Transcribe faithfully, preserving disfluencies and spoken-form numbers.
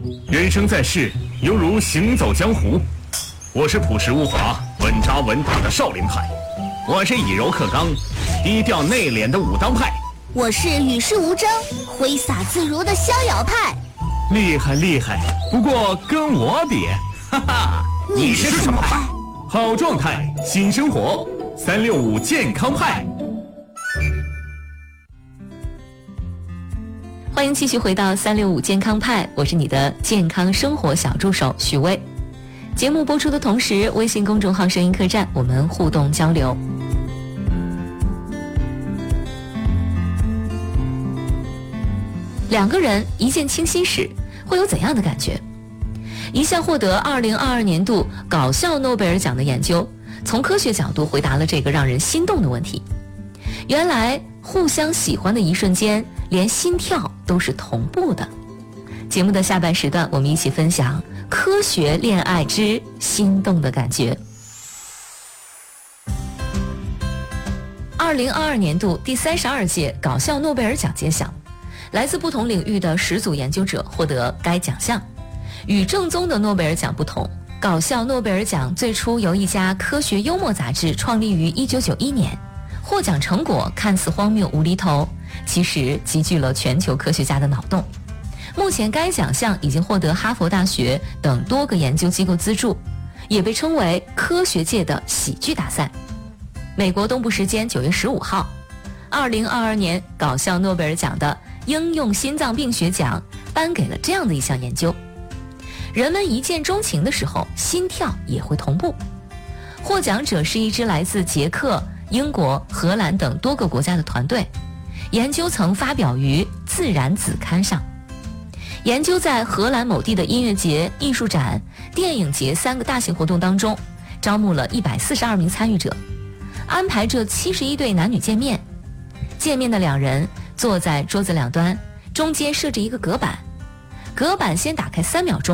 人生在世，犹如行走江湖。我是朴实无华、稳扎稳打的少林派，我是以柔克刚、低调内敛的武当派， 我是与世无争、挥洒自如的逍遥派。 厉害厉害，不过跟我比，哈哈， 你是什么派？ 好状态，新生活，三六五健康派。 欢迎继续回到三六五健康派，我是你的健康生活小助手许巍。节目播出的同时，微信公众号声音客栈我们互动交流。两个人一见倾心时会有怎样的感觉？一项获得二零二二年度搞笑诺贝尔奖的研究，从科学角度回答了这个让人心动的问题。原来互相喜欢的一瞬间，连心跳都是同步的。节目的下半时段，我们一起分享科学恋爱之心动的感觉。二零二二年度第三十二届搞笑诺贝尔奖揭晓，来自不同领域的十组研究者获得该奖项。与正宗的诺贝尔奖不同，搞笑诺贝尔奖最初由一家科学幽默杂志创立于一九九一年，获奖成果看似荒谬无厘头，其实集聚了全球科学家的脑洞。目前该奖项已经获得哈佛大学等多个研究机构资助，也被称为科学界的喜剧大赛。美国东部时间九月十五号，二零二二年搞笑诺贝尔奖的应用心脏病学奖颁给了这样的一项研究：人们一见钟情的时候，心跳也会同步。获奖者是一支来自捷克、英国、荷兰等多个国家的团队，研究曾发表于《自然》子刊上。研究在荷兰某地的音乐节、艺术展、电影节三个大型活动当中，招募了一百四十二名参与者，安排着七十一对男女见面。见面的两人坐在桌子两端，中间设置一个隔板，隔板先打开三秒钟。